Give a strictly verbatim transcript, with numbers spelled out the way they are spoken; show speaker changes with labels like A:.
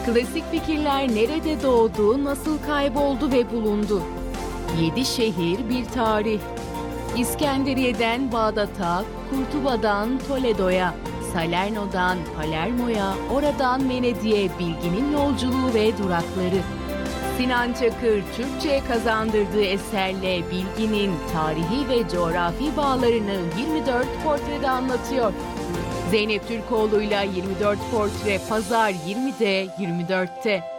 A: Klasik fikirler nerede doğdu, nasıl kayboldu ve bulundu? Yedi şehir bir tarih. İskenderiye'den Bağdat'a, Kurtuba'dan Toledo'ya, Salerno'dan Palermo'ya, oradan Venedik'e bilginin yolculuğu ve durakları. Sinan Çakır, Türkçe'ye kazandırdığı eserle bilginin tarihi ve coğrafi bağlarını yirmi dört portrede anlatıyor. Zeynep Türkoğlu'yla yirmi dört portre Pazar yirmide yirmi dörtte.